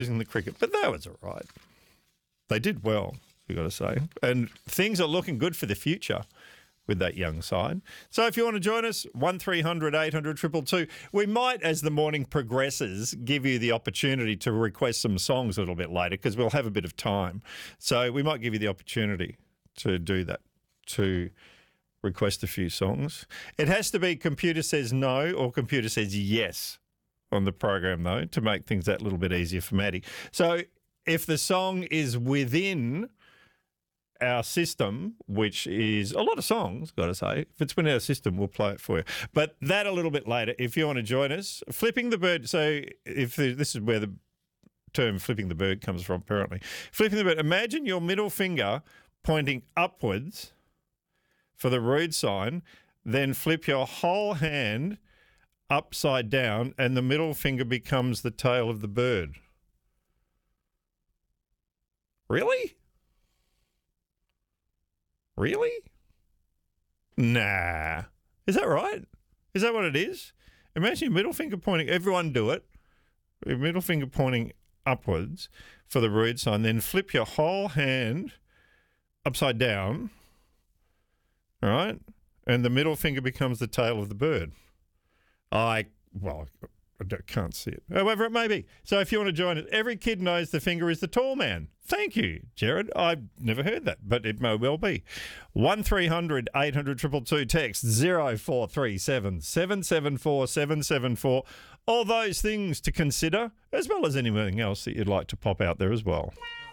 using the cricket, but that was all right. They did well, we got to say. And things are looking good for the future with that young side. So if you want to join us, 1300 800 222. We might, as the morning progresses, give you the opportunity to request some songs a little bit later because we'll have a bit of time. So we might give you the opportunity to do that, to request a few songs. It has to be computer says no or computer says yes on the program, though, to make things that little bit easier for Maddie. So if the song is within our system, which is a lot of songs, got to say, if it's within our system, we'll play it for you. But that a little bit later. If you want to join us, flipping the bird. So if this is where the term flipping the bird comes from, apparently. Flipping the bird. Imagine your middle finger pointing upwards for the road sign, then flip your whole hand upside down and the middle finger becomes the tail of the bird. Really? Really? Nah. Is that right? Is that what it is? Imagine your middle finger pointing, everyone do it. Your middle finger pointing upwards for the road sign, then flip your whole hand upside down, all right? And the middle finger becomes the tail of the bird. I can't see it. However it may be. So if you want to join it, every kid knows the finger is the tall man. Thank you, Jared. I've never heard that, but it may well be. 1300 800 222, text 0437 774 774. All those things to consider, as well as anything else that you'd like to pop out there as well.